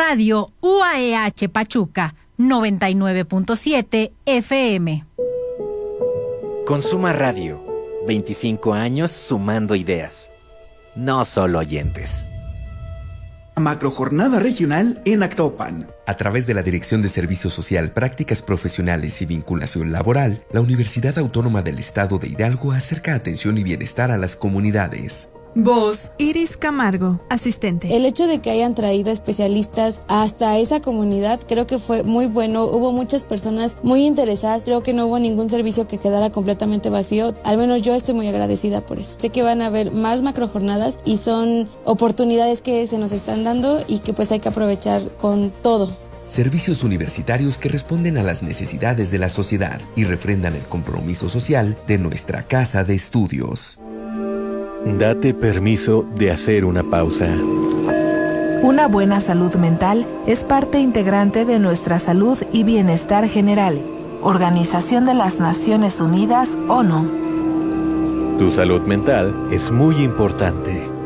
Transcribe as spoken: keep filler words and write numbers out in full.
Radio U A E H Pachuca, noventa y nueve punto siete F M. Consuma Radio, veinticinco años sumando ideas, no solo oyentes. Macrojornada regional en Actopan. A través de la Dirección de Servicio Social, Prácticas Profesionales y Vinculación Laboral, la Universidad Autónoma del Estado de Hidalgo acerca atención y bienestar a las comunidades. Voz, Iris Camargo, asistente. El hecho de que hayan traído especialistas hasta esa comunidad creo que fue muy bueno. Hubo muchas personas muy interesadas. Creo que no hubo ningún servicio que quedara completamente vacío. Al menos yo estoy muy agradecida por eso. Sé que van a haber más macrojornadas y son oportunidades que se nos están dando y que pues hay que aprovechar con todo. Servicios universitarios que responden a las necesidades de la sociedad y refrendan el compromiso social de nuestra casa de estudios. Date permiso de hacer una pausa. Una buena salud mental es parte integrante de nuestra salud y bienestar general. Organización de las Naciones Unidas, ONU. Tu salud mental es muy importante.